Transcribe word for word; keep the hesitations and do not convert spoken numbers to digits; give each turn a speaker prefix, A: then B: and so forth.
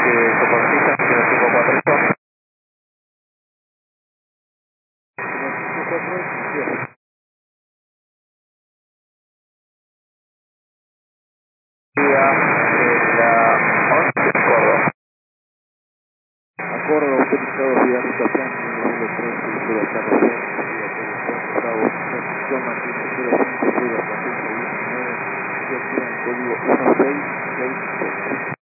A: Eh, socorrista cero cinco cuatro ocho. Día en la once Córdoba.
B: A Córdoba, autorizado vía ruta plan, número tres, cero Carlos Juan, Gustavo, John Martínez, cero cinco, cero catorce, diecinueve, y activan el código uno seis seis seis.